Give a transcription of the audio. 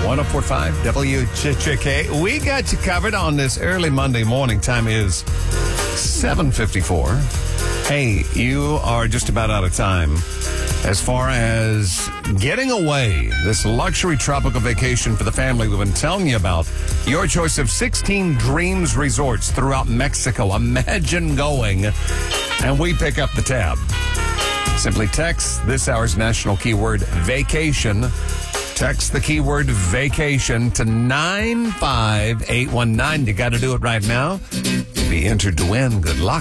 104.5 WCHK. We got you covered on this early Monday morning. Time is 7:54. Hey, you are just about out of time as far as getting away. This luxury tropical vacation for the family we've been telling you about. Your choice of 16 Dreams resorts throughout Mexico. Imagine going, and we pick up the tab. Simply text this hour's national keyword vacation. Text the keyword vacation to 95819. You got to do it right now. Be entered to win. Good luck.